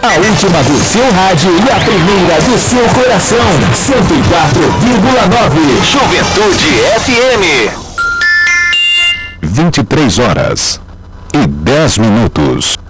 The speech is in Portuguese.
A última do seu rádio e a primeira do seu coração. 104,9. Juventude FM. 23 horas e 10 minutos.